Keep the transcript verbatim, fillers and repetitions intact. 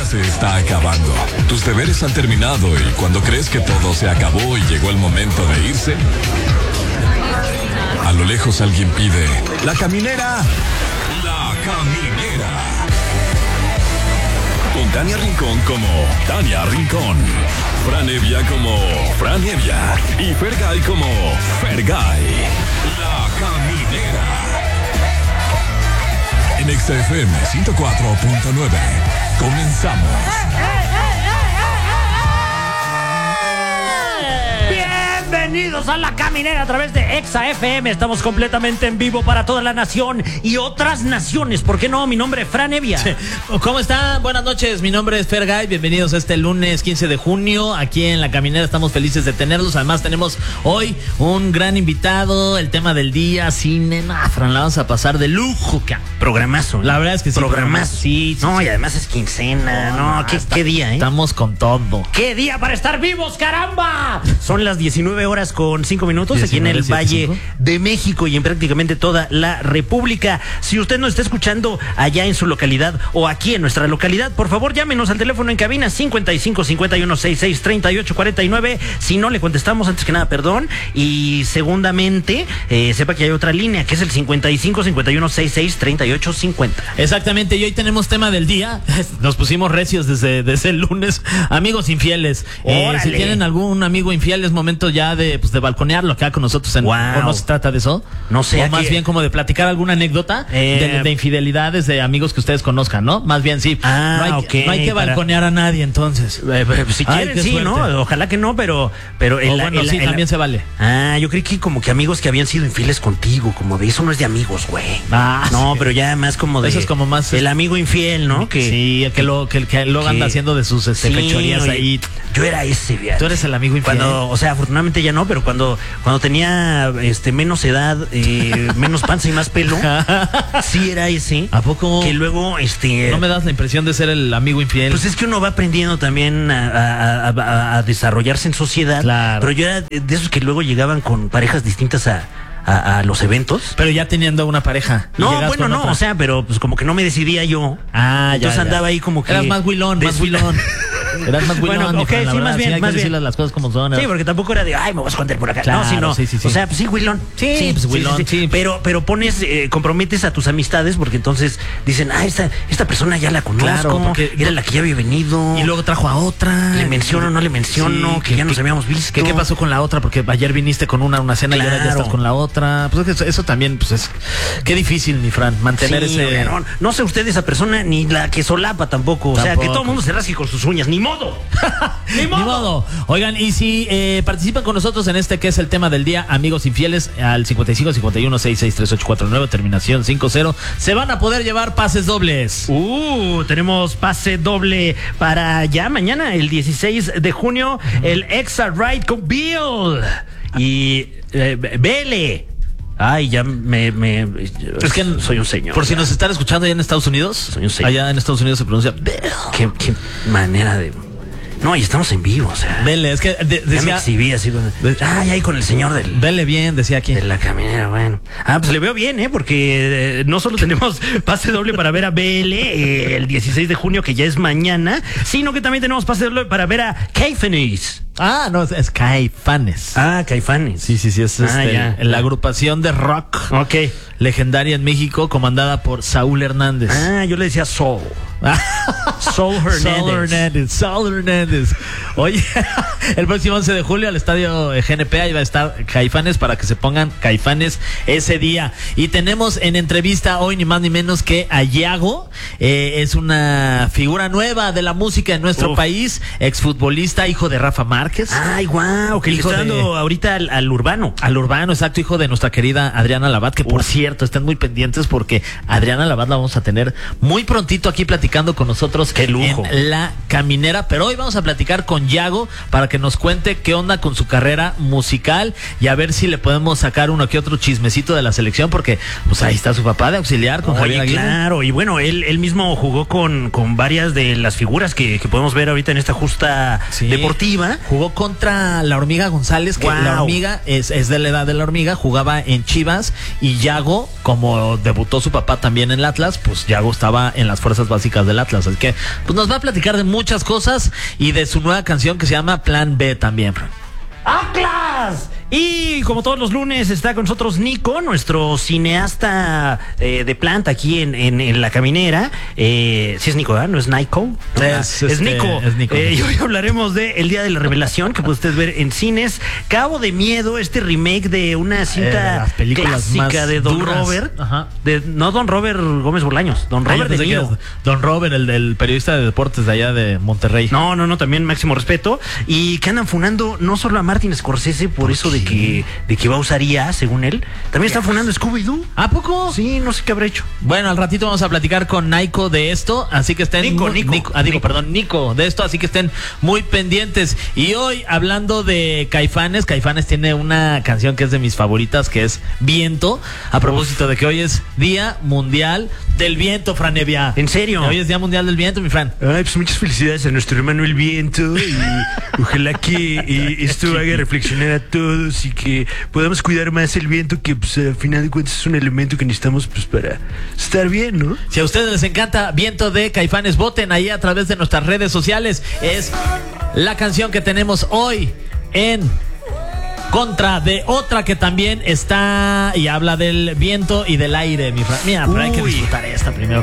se está acabando. Tus deberes han terminado y cuando crees que todo se acabó y llegó el momento de irse, a lo lejos alguien pide: ¡La caminera! ¡La caminera! Con Tania Rincón como Tania Rincón, Fran Evia como Fran Evia y Fergay como Fergay. La caminera. En Exa F M ciento cuatro punto nueve. Comenzamos. Bienvenidos a La Caminera a través de Exa F M. Estamos completamente en vivo para toda la nación y otras naciones. ¿Por qué no? Mi nombre es Fran Evia. Sí. ¿Cómo están? Buenas noches. Mi nombre es Fergay. Bienvenidos a este lunes quince de junio. Aquí en La Caminera estamos felices de tenerlos. Además tenemos hoy un gran invitado. El tema del día, cine. Nah, Fran, la vamos a pasar de lujo. Programazo. La verdad es que sí. Programazo. Sí, sí, no, sí. Y además es quincena. No, no, ¿qué, está, qué día, eh? Estamos con todo. ¿Qué día para estar vivos, caramba? Son las diecinueve horas con cinco minutos aquí en el Valle de México y en prácticamente toda la República. Si usted nos está escuchando allá en su localidad o aquí en nuestra localidad, por favor llámenos al teléfono en cabina cincuenta y cinco, cincuenta y uno, sesenta y seis, treinta y ocho, cuarenta y nueve. Si no le contestamos, antes que nada, perdón. Y segundamente, eh, sepa que hay otra línea que es el cincuenta y cinco, cincuenta y uno, sesenta y seis, treinta y ocho, cincuenta. Exactamente, y hoy tenemos tema del día. Nos pusimos recios desde, desde el lunes. Amigos infieles. Eh, si tienen algún amigo infiel, es momento ya de, pues, de balconearlo acá con nosotros. En, wow. ¿O no se trata de eso? No sé. O más que... bien como de platicar alguna anécdota eh... de, de infidelidades de amigos que ustedes conozcan, ¿no? Más bien sí. Ah, no hay, okay, no hay que balconear para... a nadie, entonces. Eh, pues, si quieren, Ay, sí, suerte. ¿No? Ojalá que no, pero... pero el, bueno, el, sí, el, también el... se vale. Ah, yo creí que como que amigos que habían sido infieles contigo, como de eso no es de amigos, güey. Ah, no, sí. Pero ya más como de... Eso es como más... El amigo infiel, ¿no? Que, sí, el que, lo, que, que luego que, anda haciendo de sus este, sí, fechorías oye, ahí. Yo era ese, fíjate. Tú eres el amigo infiel. Cuando, o sea, afortunadamente ya no, pero cuando, cuando tenía este menos edad, eh, menos panza y más pelo, sí era ese. ¿A poco? Que luego, este... ¿No me das la impresión de ser el amigo infiel? Pues es que uno va aprendiendo también a, a, a, a desarrollarse en sociedad. Claro. Pero yo era de esos que luego llegaban con parejas distintas a... A, a los eventos. Pero ya teniendo una pareja. No, bueno, no, otra. O sea, pero pues como que no me decidía yo. Ah, Entonces ya, andaba ya. ahí como que... Eras más huilón, más huilón. Eras más huilón. Bueno, ok, sí, verdad, más bien, sí, hay más que bien. decirle las cosas como son. Sí, porque tampoco era de, ay, me voy a esconder por acá. Claro, no, sino, sí, sí, sí. O sea, pues sí, huilón. Sí, sí, pues huilón, sí, sí, sí. Pero, pero pones, eh, comprometes a tus amistades porque entonces dicen, ah, esta, esta persona ya la conozco. Claro, porque era la que ya había venido. Y luego trajo a otra. Le menciono, no le menciono, sí, que, que ya nos que, habíamos visto. ¿Qué, ¿Qué pasó con la otra? Porque ayer viniste con una, una cena claro. Y ahora ya estás con la otra. Pues eso, eso también, pues es... Qué difícil, mi Fran, mantener sí, ese... No, no sé usted esa persona, ni la que solapa tampoco. tampoco. O sea, que todo el mundo se rasque con sus uñas. ¡Ni modo! ¡Ni modo! Ni modo. Oigan, y si eh, participan con nosotros en este que es el tema del día, amigos infieles, al cincuenta y cinco, cincuenta y uno, sesenta y seis, treinta y ocho, cuarenta y nueve, terminación cincuenta, se van a poder llevar pases dobles. Uh, tenemos pase doble para ya mañana, el dieciséis de junio, uh-huh. El Exa Ride con Bill. Y eh, Vele. Ay, ya me, me... Es que soy un señor. Por ya. Si nos están escuchando allá en Estados Unidos. Soy un señor. Allá en Estados Unidos se pronuncia... ¿Qué, qué manera de... No, y estamos en vivo, o sea... Vele, es que de, decía... Ya me exhibí así con... Ay, ahí con el señor del... Vele bien, decía aquí. De La Caminera, bueno. Ah, pues le veo bien, ¿eh? Porque eh, no solo tenemos pase doble para ver a B L eh, el dieciséis de junio, que ya es mañana, sino que también tenemos pase doble para ver a Caifanes. Ah, no, es, es Caifanes. Ah, Caifanes. Sí, sí, sí, es ah, este, ya. la agrupación de rock. Ok. Legendaria en México, comandada por Saúl Hernández. Ah, yo le decía Soul. Saúl Hernández. Saúl Hernández. Saúl Hernández. Oye, el próximo once de julio al estadio G N P ahí va a estar Caifanes para que se pongan Caifanes ese día. Y tenemos en entrevista hoy ni más ni menos que a Yago. Eh, es una figura nueva de la música en nuestro Uf. país, exfutbolista, hijo de Rafa Márquez. Ay, guau, wow, que hijo le está dando de, ahorita al, al Urbano. Al Urbano, exacto, hijo de nuestra querida Adriana Labat, que por Uf. cierto, estén muy pendientes porque Adriana Labat la vamos a tener muy prontito aquí platicando con nosotros. Qué lujo. En La Caminera, pero hoy vamos a platicar con Yago para que nos cuente qué onda con su carrera musical y a ver si le podemos sacar uno que otro chismecito de la selección, porque pues ahí está su papá de auxiliar con Oye, Javier Aguirre. Claro, y bueno, él, él él mismo jugó con, con varias de las figuras que, que podemos ver ahorita en esta justa sí. deportiva. Jugó contra la Hormiga González, que wow. la Hormiga es, es de la edad de la Hormiga, jugaba en Chivas, y Yago, como debutó su papá también en el Atlas, pues Yago estaba en las fuerzas básicas del Atlas. Así que pues nos va a platicar de muchas cosas y de su nueva canción que se llama Plan B también, Fran. ¡Atlas! Y como todos los lunes está con nosotros Nico, nuestro cineasta eh, de planta aquí en, en, en La Caminera. Eh, sí es Nico, ¿verdad? ¿No es Nico? Es, ah, es, es Nico. Es Nico. Eh, y hoy hablaremos de El Día de la Revelación, que puede usted ver en cines. Cabo de Miedo, este remake de una cinta eh, clásica de Don duras. Robert. Ajá. De, no Don Robert Gómez Bolaños, Don Robert Ay, de Niro. Don Robert, el del periodista de deportes de allá de Monterrey. No, no, no, también máximo respeto. Y que andan funando no solo a Martin Scorsese por, ¿Por eso de que, de que va a usar I A, según él. También está funando Scooby-Doo. ¿A poco? Sí, no sé qué habrá hecho. Bueno, al ratito vamos a platicar con Nico de esto, así que estén... Nico, muy, Nico. Nico ah, digo, Nico. perdón, Nico de esto, así que estén muy pendientes. Y hoy, hablando de Caifanes, Caifanes tiene una canción que es de mis favoritas, que es Viento, a propósito Uf. de que hoy es Día Mundial del Viento, Fran Evia. ¿En serio? Hoy es Día Mundial del Viento, mi Fran. Ay, pues muchas felicidades a nuestro hermano el Viento, y ojalá que eh, esto haga reflexionar a todos y que podamos cuidar más el viento, que pues al final de cuentas es un elemento que necesitamos pues para estar bien, ¿no? Si a ustedes les encanta Viento de Caifanes, voten ahí a través de nuestras redes sociales. Es la canción que tenemos hoy en contra de otra que también está y habla del viento y del aire, mi Fran. Mira, pero hay que disfrutar esta primero.